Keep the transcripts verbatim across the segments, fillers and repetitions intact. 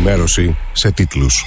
ενημέρωση σε τίτλους.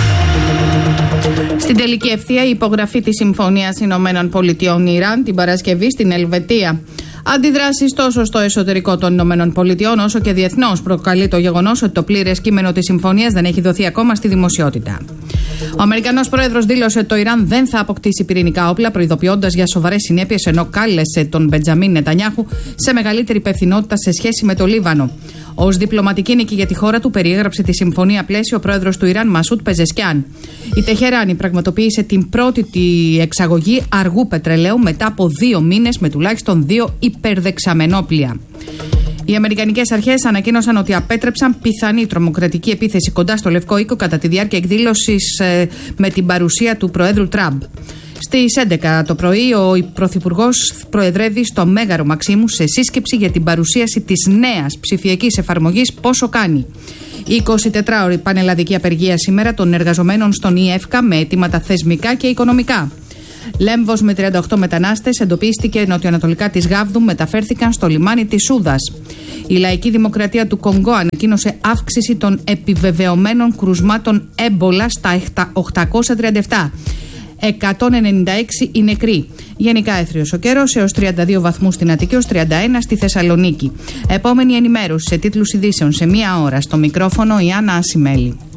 Στην τελική ευθεία η υπογραφή της Συμφωνίας Ηνωμένων Πολιτειών Ιράν την Παρασκευή στην Ελβετία. Αντιδράσεις τόσο στο εσωτερικό των Ηνωμένων Πολιτειών όσο και διεθνώς προκαλεί το γεγονός ότι το πλήρες κείμενο της συμφωνίας δεν έχει δοθεί ακόμα στη δημοσιότητα. Ο Αμερικανός πρόεδρος δήλωσε ότι το Ιράν δεν θα αποκτήσει πυρηνικά όπλα, προειδοποιώντας για σοβαρές συνέπειες, ενώ κάλεσε τον Μπεντζαμίν Νετανιάχου σε μεγαλύτερη υπευθυνότητα σε σχέση με το Λίβανο. Ως διπλωματική νίκη για τη χώρα του, περιέγραψε τη συμφωνία πλαίσιο ο πρόεδρος του Ιράν, Μασούτ Πεζεσκιάν. Η Τεχεράνη πραγματοποίησε την πρώτη τη εξαγωγή αργού πετρελαίου μετά από δύο μήνες με τουλάχιστον δύο υπερδεξαμενόπλια. Οι Αμερικανικές αρχές ανακοίνωσαν ότι απέτρεψαν πιθανή τρομοκρατική επίθεση κοντά στο Λευκό Οίκο κατά τη διάρκεια εκδήλωσης ε, με την παρουσία του Προέδρου Τραμπ. Στις έντεκα το πρωί, ο Πρωθυπουργός προεδρεύει στο Μέγαρο Μαξίμου σε σύσκεψη για την παρουσίαση της νέας ψηφιακής εφαρμογής Πόσο Κάνει. Η εικοσιτετράωρη πανελλαδική απεργία σήμερα των εργαζομένων στον ΙΕΦΚΑ με αιτήματα θεσμικά και οικονομικά. Λέμβος με τριάντα οκτώ μετανάστες εντοπίστηκε νοτιοανατολικά της Γάβδου, μεταφέρθηκαν στο λιμάνι της Σούδας. Η Λαϊκή Δημοκρατία του Κονγκό ανακοίνωσε αύξηση των επιβεβαιωμένων κρουσμάτων έμπολα στα οκτακόσια τριάντα επτά. εκατόν ενενήντα έξι οι νεκροί. Γενικά έθριος ο καιρός έως τριάντα δύο βαθμούς στην Αττική, ως τριάντα ένα στη Θεσσαλονίκη. Επόμενη ενημέρωση σε τίτλους ειδήσεων σε μία ώρα. Στο μικρόφωνο η Άννα Ασημέλη.